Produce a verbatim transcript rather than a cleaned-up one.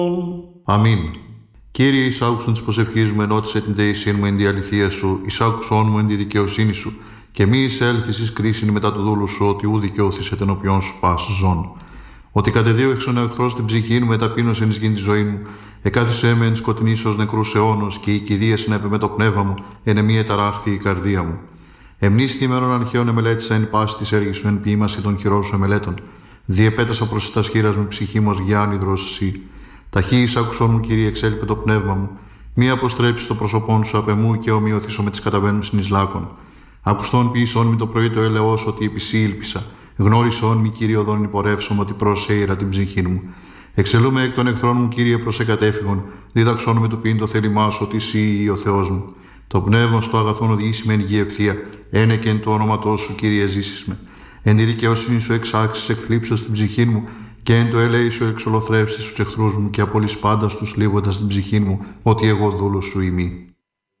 Αμήν. Κύριε, εισάκουσον της προσευχής μου, ενώτισε την δεησίαν μου εν τη αληθεία σου, εισάκουσον μου εν τη δικαιοσύνη σου, και μη εισέλθεις εις κρίσιν μετά του δούλου σου, ότι ου δικαιώθησε την οποίον σου πας ζών. Ότι κατεδίωξον ο εχθρός την ψυχή μου, μεταπείνωσε εις γην τη ζωή μου, εκάθισε με εν σκοτεινής ως νεκρούς αιώνος, και η κηδεία συνέπε με το πνεύμα μου, εν εμή εταράχθη η καρδία μου. Εμνίστη ημέρων αρχαίων εμελέτησα εν πάση της έργης σου, εν ποίημαση των χειρών σου εμελέτων. Διεπέτασα προς τα σχήρας με ψυχή μου ως γιάννηδρος εσύ. Ταχύ εισάκουσον μου, Κύριε, εξέλιπε το πνεύμα μου. Μη αποστρέψει το πρόσωπόν σου απ' εμού και ομοιωθήσω με τις καταβαίνουν συνεισλάκων. Ακουστόν ποιησόν μη το πρωί το ελεός ότι επισή ήλπισα. Γνώρισόν μη, Κύριε, οδόν υπορεύσομαι ότι προσέειρα την ψυχή μου. Εξελούμε εκ των εχθρών μου, Κύριε, προς εκατέφυγον. Δίδαξόν με του ποιήν το θέλημά σου ότι εσύ ο Θεός μου. Το πνεύμα στο αγαθόν οδηγήσει με εν γη ευθεία. Ένε και εν το όνοματό σου, Κύριε, ζήσεις με. Εν τη δικαιοσύνη σου εξάξεις εκθλίψος την ψυχή μου, και εν το ελέη σου εξολοθρεύσεις τους εχθρούς μου, και απολύς πάντα τους λύγοντας την ψυχή μου, ότι εγώ δούλος σου ημί.